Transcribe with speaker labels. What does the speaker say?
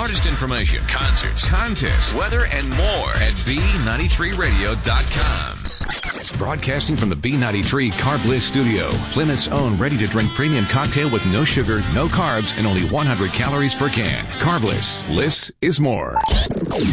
Speaker 1: smartest information, concerts, contests, weather, and more at B93radio.com. Broadcasting from the B93 Carb Bliss studio, Plymouth's own ready-to-drink premium cocktail with no sugar, no carbs, and only 100 calories per can. Carb Bliss. Bliss is more.